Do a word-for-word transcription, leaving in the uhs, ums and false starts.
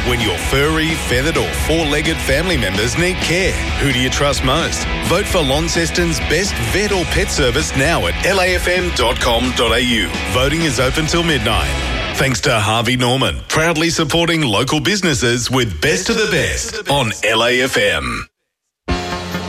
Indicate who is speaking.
Speaker 1: When your furry, feathered or four-legged family members need care, who do you trust most? Vote for Launceston's best vet or pet service now at L A F M dot com dot A U. Voting is open till midnight. Thanks to Harvey Norman, proudly supporting local businesses with Best of the Best on L A F M.